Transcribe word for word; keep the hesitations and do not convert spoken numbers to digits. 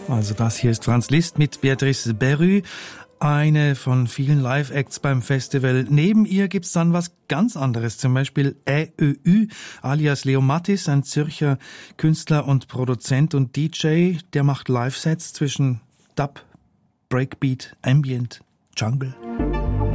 Also das hier ist Franz Liszt mit Béatrice Berru, eine von vielen Live-Acts beim Festival. Neben ihr gibt's dann was ganz anderes, zum Beispiel Ä Ö Ü alias Leo Mattis, ein Zürcher Künstler und Produzent und D J, der macht Live-Sets zwischen Dub, Breakbeat, Ambient, Jungle.